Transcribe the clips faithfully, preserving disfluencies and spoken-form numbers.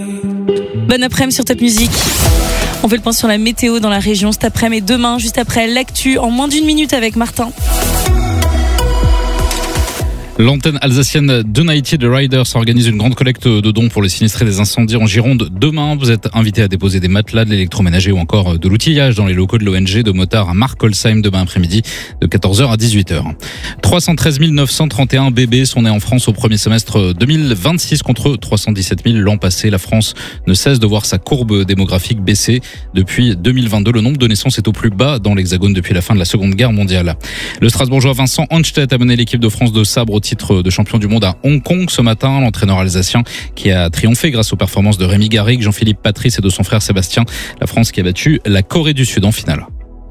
Bon après-midi sur Top Music. On fait le point sur la météo dans la région cet après-midi et demain, juste après l'actu, en moins d'une minute avec Martin. L'antenne alsacienne d'United Riders organise une grande collecte de dons pour les sinistrés des incendies en Gironde. Demain, vous êtes invités à déposer des matelas, de l'électroménager ou encore de l'outillage dans les locaux de l'O N G de motards à Markolsheim demain après-midi de quatorze heures à dix-huit heures. trois cent treize mille neuf cent trente et un bébés sont nés en France au premier semestre deux mille vingt-six contre trois cent dix-sept mille l'an passé. La France ne cesse de voir sa courbe démographique baisser. Depuis deux mille vingt-deux, le nombre de naissances est au plus bas dans l'Hexagone depuis la fin de la Seconde Guerre mondiale. Le Strasbourgeois Vincent Hanstedt a mené l'équipe de France de sabre au titre de champion du monde à Hong Kong ce matin. L'entraîneur alsacien qui a triomphé grâce aux performances de Rémi Garrigue, Jean-Philippe Patrice et de son frère Sébastien. La France qui a battu la Corée du Sud en finale.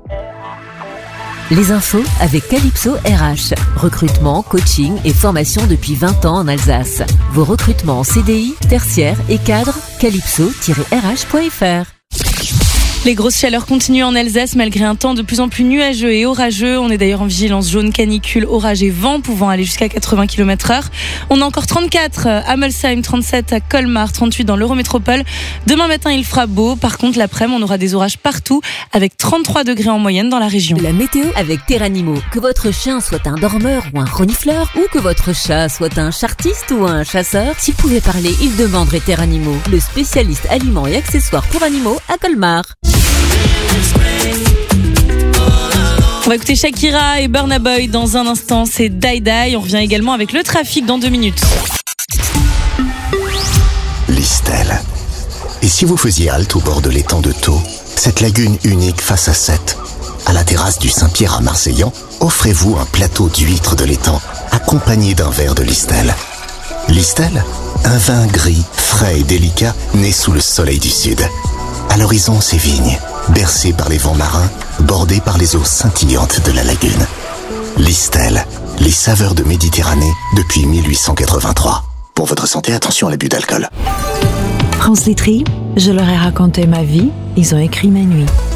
Les infos avec Calypso R H. Recrutement, coaching et formation depuis vingt ans en Alsace. Vos recrutements en C D I, tertiaire et cadre, calypso tiret r h point f r. Les grosses chaleurs continuent en Alsace malgré un temps de plus en plus nuageux et orageux. On est d'ailleurs en vigilance jaune canicule, orage et vent pouvant aller jusqu'à quatre-vingts kilomètres heure. On a encore trente-quatre à Molsheim, trente-sept à Colmar, trente-huit dans l'Eurométropole. Demain matin, il fera beau. Par contre, l'après-midi, on aura des orages partout avec trente-trois degrés en moyenne dans la région. La météo avec Terranimo. Que votre chien soit un dormeur ou un renifleur ou que votre chat soit un chartiste ou un chasseur, s'il pouvait parler, il demanderait Terranimo, le spécialiste aliments et accessoires pour animaux à Colmar. On va écouter Shakira et Burna Boy dans un instant, c'est Die Die. On revient également avec le trafic dans deux minutes. Listel. Et si vous faisiez halte au bord de l'étang de Thau, cette lagune unique face à Sète, à la terrasse du Saint-Pierre à Marseillan, offrez-vous un plateau d'huîtres de l'étang accompagné d'un verre de Listel. Listel, un vin gris, frais et délicat né sous le soleil du sud. À l'horizon, ces vignes, bercées par les vents marins, bordées par les eaux scintillantes de la lagune. Listel, les saveurs de Méditerranée depuis mille huit cent quatre-vingt-trois. Pour votre santé, attention à l'abus d'alcool. France Letterie, je leur ai raconté ma vie, ils ont écrit ma nuit.